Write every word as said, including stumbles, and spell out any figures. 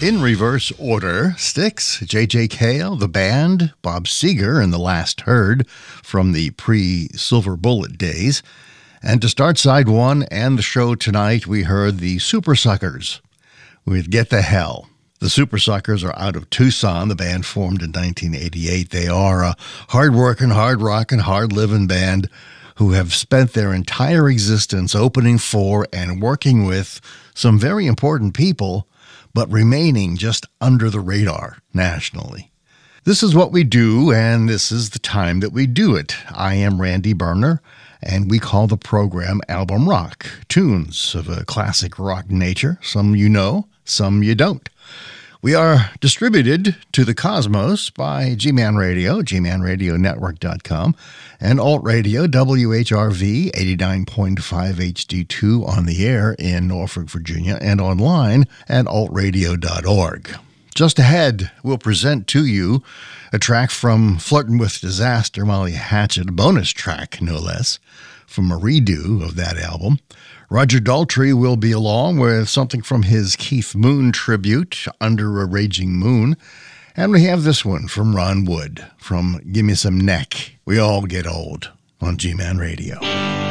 In reverse order, Styx, J J Cale, The Band, Bob Seger in The Last Herd from the pre-Silver Bullet days. And to start side one and the show tonight, we heard the Super Suckers with Get the Hell. The Super Suckers are out of Tucson. The band formed in nineteen eighty-eight. They are a hard-working, hard-rocking, hard-living band who have spent their entire existence opening for and working with some very important people, but remaining just under the radar nationally. This is what we do, and this is the time that we do it. I am Randy Berner, and we call the program Album Rock. Tunes of a classic rock nature. Some you know, some you don't. We are distributed to the cosmos by G-Man Radio, G Man Radio Network dot com, and Alt Radio, W H R V eighty-nine point five H D two on the air in Norfolk, Virginia, and online at alt radio dot org. Just ahead, we'll present to you a track from Flirtin' with Disaster, Molly Hatchet, a bonus track, no less, from a redo of that album. Roger Daltrey will be along with something from his Keith Moon tribute, Under a Raging Moon. And we have this one from Ron Wood, from Gimme Some Neck. We all get old on G-Man Radio.